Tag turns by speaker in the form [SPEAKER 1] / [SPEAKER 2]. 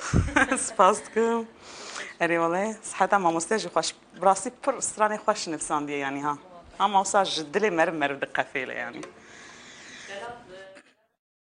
[SPEAKER 1] سپاس دکم. اری والله صحتا مامۆستێژی خوش براسی پر استرانی خوش نفساندیه یعنی ها. هم اوسا جدلی مرم دقفیله یعنی.